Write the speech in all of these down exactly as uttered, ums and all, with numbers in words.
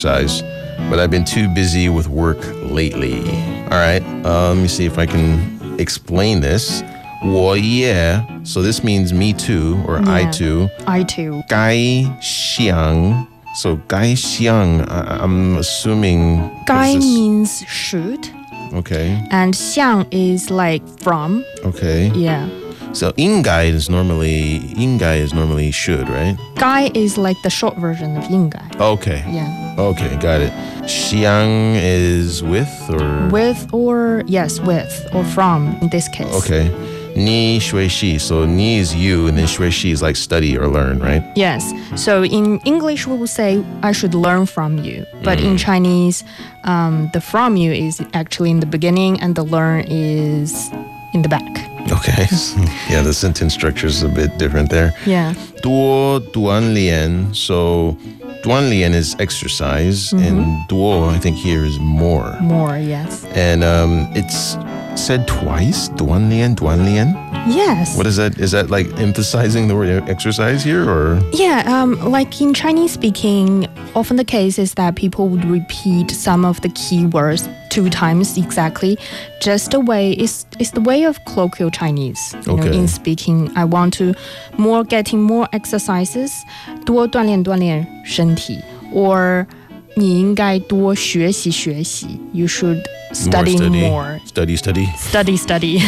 exercise, but I've been too busy with work lately. All right, uh, let me see if I can explain this. 我也, so this means me too, or yeah. I too. I too. 该想, so 该想, I, I'm assuming. 该 means should. Okay. And 想 is like from. Okay. Yeah. So 应该 is normally 应该 is normally should, right? 该 is like the short version of 应该. Okay. Yeah. Okay, got it. 想 is with or with or yes, with or from in this case. Okay. 你学习, so 你 is you, and then 学习 is like study or learn, right? Yes. So in English we would say I should learn from you, but mm. in Chinese, um, the from you is actually in the beginning, and the learn is in the back. Okay. Yeah, the sentence structure is a bit different there. Yeah. 多锻炼, so 锻炼 is exercise, mm-hmm. and 多 I think here is more. More, yes. And um, it's said twice, 锻炼, 锻炼. Yes. What is that? Is that like emphasizing the word exercise here, or? Yeah, um, like in Chinese speaking, often the case is that people would repeat some of the key words two times exactly. Just a way, it's, it's the way of colloquial Chinese. You okay. know, in speaking, I want to more getting more exercises, 多锻炼锻炼身体, or 你应该多学习学习. You should study more. Study, more. study, study. Study, study.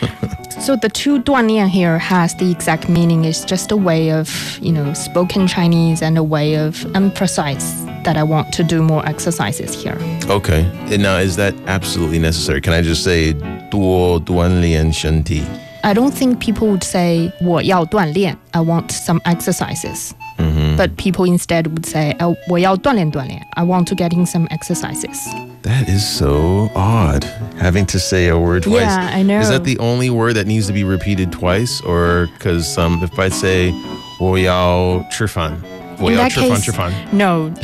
So the two 锻炼 here has the exact meaning. It's just a way of, you know, spoken Chinese and a way of emphasize that I want to do more exercises here. Okay. And now, is that absolutely necessary? Can I just say 多锻炼身体? I don't think people would say 我要锻炼. I want some exercises. Mm-hmm. But people instead would say 我要锻炼锻炼. I want to get in some exercises. That is so odd, having to say a word twice. Yeah, I know. Is that the only word that needs to be repeated twice? Or because um, if I say 我要吃饭, 我要吃饭吃饭. No.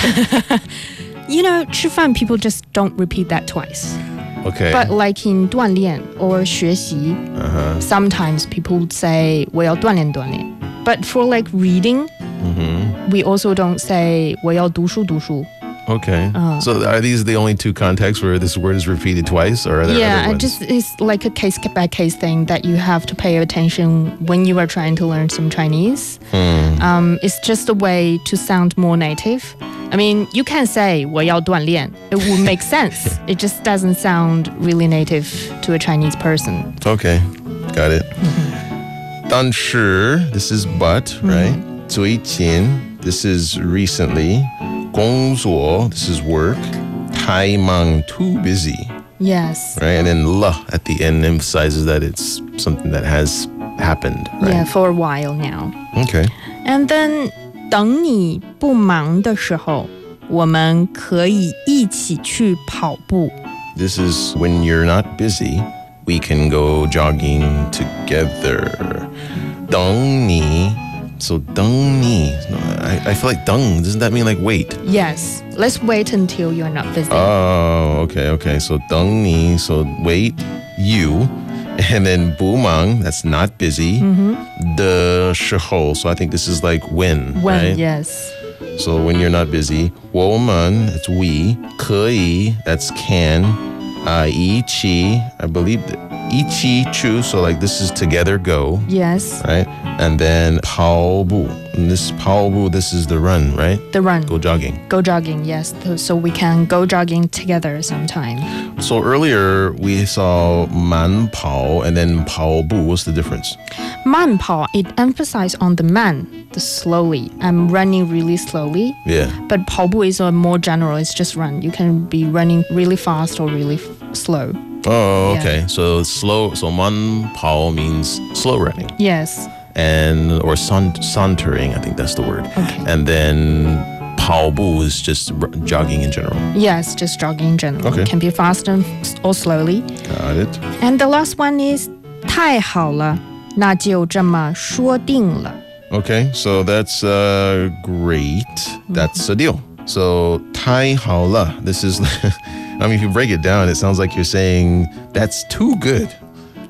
You know, 吃饭 people just don't repeat that twice. Okay. But like in 锻炼 or 学习, uh-huh. sometimes people would say 我要锻炼锻炼. But for like reading, mm-hmm. we also don't say 我要读书读书. Okay. Uh, so are these the only two contexts where this word is repeated twice, or are there yeah, other ones? Yeah, just it's like a case by case thing that you have to pay attention when you are trying to learn some Chinese. Hmm. Um, it's just a way to sound more native. I mean, you can say 我要锻炼. It would make sense. It just doesn't sound really native to a Chinese person. Okay, got it. Mm-hmm. 但是, this is but, right? Mm-hmm. 最近, this is recently. 工作, this is work. 太忙, too busy. Yes. Right? And then 了 at the end emphasizes that it's something that has happened. Right? Yeah, for a while now. Okay. And then 等你不忙的时候，我们可以一起去跑步。 This is when you're not busy, we can go jogging together. 等你. So 等你, I, I feel like 等, doesn't that mean like wait? Yes. Let's wait until you're not busy. Oh, okay, okay. So 等你, so wait, you. And then 不忙, that's not busy. Mm-hmm. 的时候, so I think this is like when, When, right? yes. So when you're not busy. 我们, that's we. 可以, that's can. Uh, 一起, I believe, 一起去, so like this is together go. Yes. Right? And then 跑步. And this 跑步, this is the run, right? The run. Go jogging. Go jogging, yes. So we can go jogging together sometime. So earlier we saw 慢跑 and then 跑步. What's the difference? 慢跑, it emphasizes on the man, the slowly. I'm running really slowly. Yeah. But 跑步 is a more general, it's just run. You can be running really fast or really f- slow. Oh, okay. Yeah. So slow, so 慢跑 means slow running. Yes. And, or saunt- sauntering, I think that's the word. Okay. And then 跑步 is just r- jogging in general. Yes, just jogging in general. Okay. It can be fast and or slowly. Got it. And the last one is 太好了，那就这么说定了。 Okay, so that's uh, great. That's a deal. So 太好了, this is, I mean, if you break it down, it sounds like you're saying that's too good,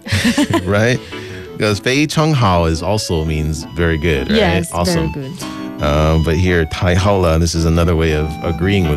right? Because 非常好 is also means very good, right? Yes, awesome. very good. Uh, but here, 太好了, this is another way of agreeing with